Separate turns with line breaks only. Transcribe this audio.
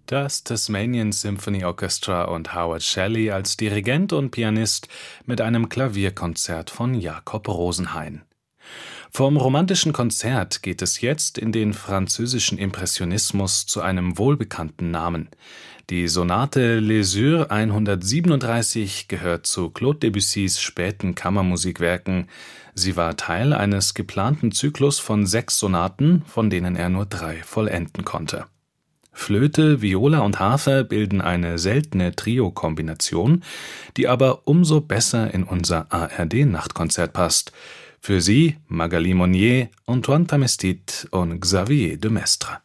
Das Tasmanian Symphony Orchestra und Howard Shelley als Dirigent und Pianist mit einem Klavierkonzert von Jakob Rosenhain. Vom romantischen Konzert geht es jetzt in den französischen Impressionismus zu einem wohlbekannten Namen. Die Sonate Les Sur 137 gehört zu Claude Debussys späten Kammermusikwerken. Sie war Teil eines geplanten Zyklus von 6 Sonaten, von denen er nur 3 vollenden konnte. Flöte, Viola und Harfe bilden eine seltene Trio-Kombination, die aber umso besser in unser ARD-Nachtkonzert passt. Für Sie Magali Monnier, Antoine Tamestit und Xavier de Maistre.